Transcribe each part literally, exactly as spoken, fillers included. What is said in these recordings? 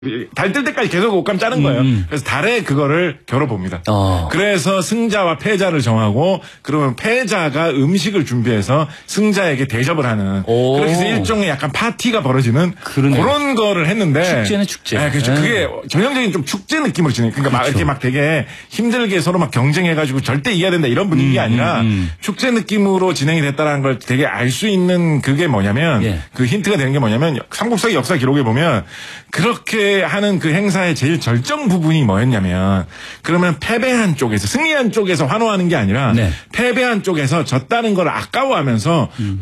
달 뜰 때까지 계속 옷감 짜는 거예요. 음. 그래서 달에 그거를 겨뤄봅니다. 어. 그래서 승자와 패자를 정하고 그러면 패자가 음식을 준비해서 승자에게 대접을 하는 오. 그렇게 해서 일종의 약간 파티가 벌어지는 그러네. 그런 거를 했는데 축제는 축제. 네, 그렇죠. 네. 그게 전형적인 좀 축제 느낌으로 지내요. 그러니까 그렇죠. 막 이렇게 막 되게 힘들게 서로 막 경쟁해가지고 절대 이겨야 된다 이런 분위기가 음, 아니라 음, 음. 축제 느낌으로 진행이 됐다는 걸 되게 알 수 있는 그게 뭐냐면 예. 그 힌트가 되는 게 뭐냐면 삼국사기 역사 기록에 보면 그렇게 하는 그 행사의 제일 절정 부분이 뭐였냐면 그러면 패배한 쪽에서 승리한 쪽에서 환호하는 게 아니라 네. 패배한 쪽에서 졌다는 걸 아까워하면서 음.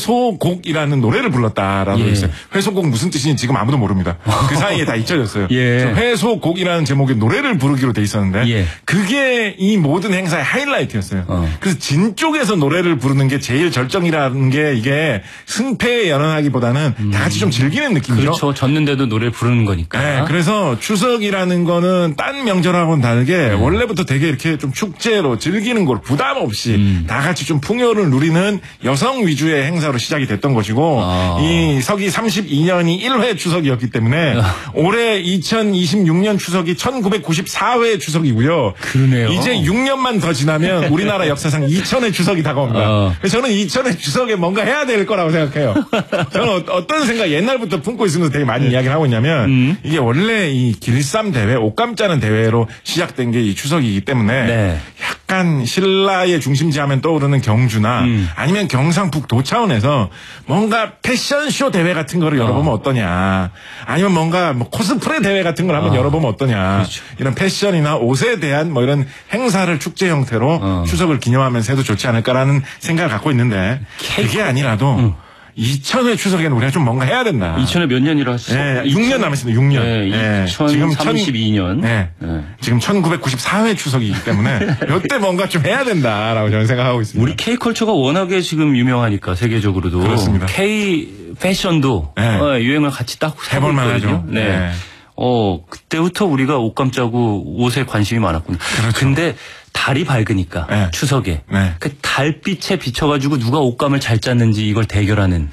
회소곡이라는 노래를 불렀다라고 예. 했어요. 회소곡 무슨 뜻인지 지금 아무도 모릅니다. 그 사이에 다 잊혀졌어요. 예. 회소곡이라는 제목의 노래를 부르기로 돼 있었는데 예. 그게 이 모든 행사의 하이라이트였어요. 어. 그래서 진 쪽에서 노래를 부르는 게 제일 절정이라는 게 이게 승패에 연연하기보다는 음. 다 같이 좀 즐기는 느낌이죠. 그렇죠. 졌는데도 노래를 부르는 거니까. 네, 그래서 추석이라는 거는 딴 명절하고는 다르게 음. 원래부터 되게 이렇게 좀 축제로 즐기는 걸 부담 없이 음. 다 같이 좀 풍요를 누리는 여성 위주의 행사로 시작이 됐던 것이고 아. 이 서기 삼십이 년이 일 회 추석이었기 때문에 아. 올해 이천이십육 년 추석이 천구백구십사 회 추석이고요. 그러네요. 이제 육 년만 더 지나면 우리나라 역사상 이천 회 추석이 다가옵니다. 아. 그래서 저는 이천 회 추석에 뭔가 해야 될 거라고 생각해요. 저는 어, 어떤 생각 옛날부터 품고 있으면서 되게 많이 네. 이야기를 하고 있냐면 음. 이게 원래 이 길쌈 대회, 옷감 짜는 대회로 시작된 게 이 추석이기 때문에 네. 약간 신라의 중심지하면 떠오르는 경주나 음. 아니면 경상북도 차원에서 뭔가 패션쇼 대회 같은 거를 어. 열어보면 어떠냐. 아니면 뭔가 뭐 코스프레 대회 같은 걸 한번 어. 열어보면 어떠냐. 그렇죠. 이런 패션이나 옷에 대한 뭐 이런 행사를 축제 형태로 어. 추석을 기념하면서 해도 좋지 않을까라는 생각을 갖고 있는데 그게 아니라도 음. 이천 회 추석에는 우리가 좀 뭔가 해야 된다. 이천 회 몇 년이라 하시죠? 네, 육 년 남았습니다. 육 년. 네, 네. 이천삼십이 년. 네. 네. 지금 천구백구십사 회 추석이기 때문에 이때 뭔가 좀 해야 된다라고 저는 생각하고 있습니다. 우리 K컬처가 워낙에 지금 유명하니까 세계적으로도. 그렇습니다. K 패션도 네. 어, 유행을 같이 딱 해볼 만하죠. 네. 네. 어, 그때부터 우리가 옷감 짜고 옷에 관심이 많았군요. 그렇죠. 근데 달이 밝으니까 네. 추석에 네. 그 달빛에 비춰가지고 누가 옷감을 잘 짰는지 이걸 대결하는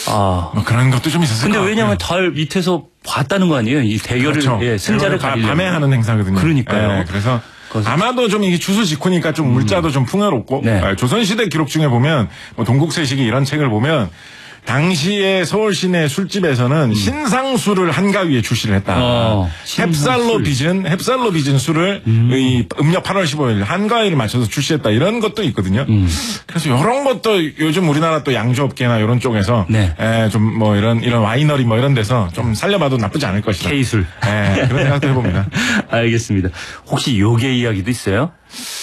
아 뭐 그런 것도 좀 있었을 근데 것 왜냐하면 같아요. 달 밑에서 봤다는 거 아니에요? 이 대결을 그렇죠. 예, 승자를 가리려고 밤에 하는 행사거든요. 그러니까요. 네, 그래서 아마도 좀 이게 추수 직후니까 좀 물자도 음. 좀 풍요롭고 네. 조선시대 기록 중에 보면 뭐 동국세식이 이런 책을 보면 당시에 서울 시내 술집에서는 음. 신상술을 한가위에 출시를 했다. 어, 햅쌀로 빚은 햅쌀로 빚은 술을 음. 이 음력 팔월 십오일 한가위를 맞춰서 출시했다. 이런 것도 있거든요. 음. 그래서 이런 것도 요즘 우리나라 또 양주업계나 이런 쪽에서 네. 좀 뭐 이런 이런 와이너리 뭐 이런 데서 좀 살려봐도 나쁘지 않을 것이다. K술. 네, 그런 생각도 해봅니다. 알겠습니다. 혹시 요괴 이야기도 있어요?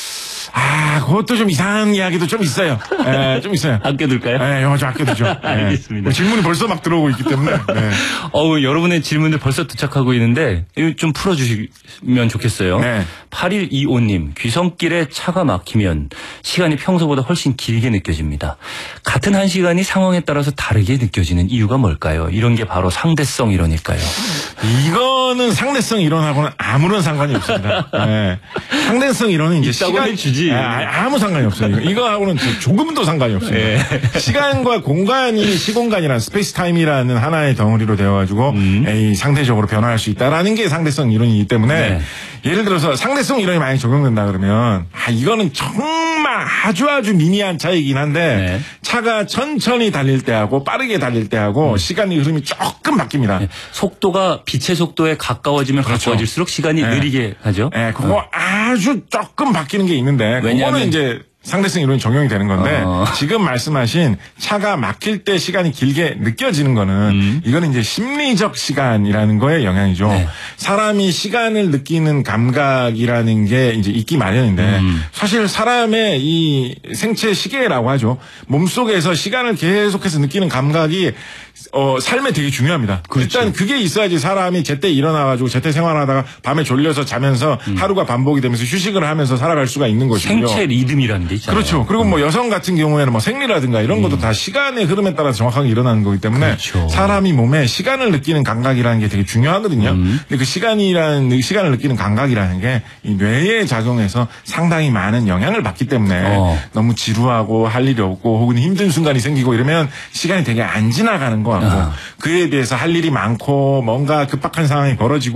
아, 그것도 좀 이상한 이야기도 좀 있어요. 예, 좀 있어요. 아껴둘까요? 예, 영화 좀 아껴두죠. 예. 알겠습니다. 질문이 벌써 막 들어오고 있기 때문에. 네. 어우, 여러분의 질문들 벌써 도착하고 있는데, 이거 좀 풀어주시면 좋겠어요. 네. 팔일이오 님, 귀성길에 차가 막히면 시간이 평소보다 훨씬 길게 느껴집니다. 같은 한 시간이 상황에 따라서 다르게 느껴지는 이유가 뭘까요? 이런 게 바로 상대성 이론일까요? 이거는 상대성 이론하고는 아무런 상관이 없습니다. 네. 상대성 이론은 이제 시간 주지. 아, 아무 상관이 없어요. 이거하고는 조금도 상관이 없습니다. 네. 시간과 공간이 시공간이라는 스페이스 타임이라는 하나의 덩어리로 되어가지고 음. 에이, 상대적으로 변화할 수 있다라는 게 상대성 이론이기 때문에 네. 예를 들어서 상대성 이론이 많이 적용된다 그러면 아 이거는 정말 아주 아주 미미한 차이긴 한데 네. 차가 천천히 달릴 때하고 빠르게 달릴 때하고 음. 시간의 흐름이 조금 바뀝니다. 네. 속도가 빛의 속도에 가까워지면 그렇죠. 가까워질수록 시간이 네. 느리게 가죠. 네, 그거 어. 아주 조금 바뀌는 게 있는데 왜냐하면 그거는 이제 상대성 이론이 적용이 되는 건데 어. 지금 말씀하신 차가 막힐 때 시간이 길게 느껴지는 거는 음. 이거는 이제 심리적 시간이라는 거의 영향이죠. 네. 사람이 시간을 느끼는 감각이라는 게 이제 있기 마련인데 음. 사실 사람의 이 생체 시계라고 하죠. 몸속에서 시간을 계속해서 느끼는 감각이 어, 삶에 되게 중요합니다. 그렇죠. 일단 그게 있어야지 사람이 제때 일어나가지고 제때 생활하다가 밤에 졸려서 자면서 음. 하루가 반복이 되면서 휴식을 하면서 살아갈 수가 있는 것이고요. 생체 리듬이라는 게 있잖아요. 그렇죠. 그리고 뭐 여성 같은 경우에는 뭐 생리라든가 이런 것도 음. 다 시간의 흐름에 따라서 정확하게 일어나는 거기 때문에 그렇죠. 사람이 몸에 시간을 느끼는 감각이라는 게 되게 중요하거든요. 음. 근데 그 시간이라는 시간을 느끼는 감각이라는 게 이 뇌에 작용해서 상당히 많은 영향을 받기 때문에 어. 너무 지루하고 할 일이 없고 혹은 힘든 순간이 생기고 이러면 시간이 되게 안 지나가는 것 같고 어. 그에 비해서 할 일이 많고 뭔가 급박한 상황이 벌어지고